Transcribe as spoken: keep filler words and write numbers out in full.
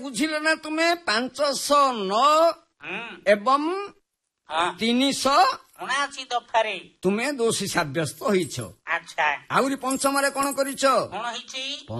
ବୁଝିଲ ନା ତୁମେ ପାଞ୍ଚଶହ ନଅ ଏବଂ ତିନିଶହ ଉଣାଅଶୀ ଦଫାରେ ତୁମେ ଦୋଷୀ ସାବ୍ୟସ୍ତ ହୋଇଛ। ଆଚ୍ଛା ଆହୁରି ପଞ୍ଚମରେ କଣ କରିଛ? କଣ ହେଇଛି?